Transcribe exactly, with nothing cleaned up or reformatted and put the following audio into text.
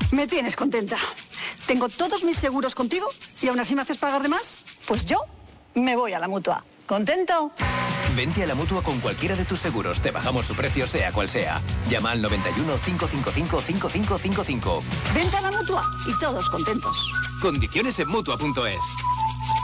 Me tienes contenta. Tengo todos mis seguros contigo y aún así me haces pagar de más. Pues yo me voy a la Mutua. ¿Contento? Vente a la Mutua con cualquiera de tus seguros. Te bajamos su precio sea cual sea. Llama al noventa y uno, cinco cinco cinco, cinco cinco cinco cinco. Vente a la Mutua y todos contentos. Condiciones en Mutua punto es.